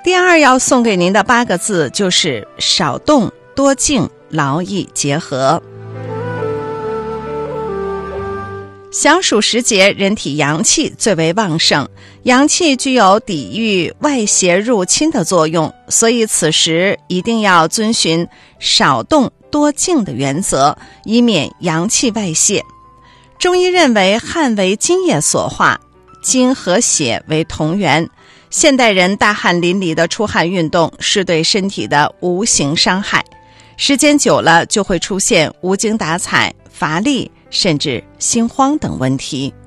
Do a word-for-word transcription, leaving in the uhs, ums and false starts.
第二要送给您的八个字就是少动多静，劳逸结合。小暑时节，人体阳气最为旺盛，阳气具有抵御外邪入侵的作用，所以此时一定要遵循少动多静的原则，以免阳气外泄。中医认为汗为津液所化，津和血为同源，现代人大汗淋漓的出汗运动是对身体的无形伤害，时间久了就会出现无精打采、乏力甚至心慌等问题。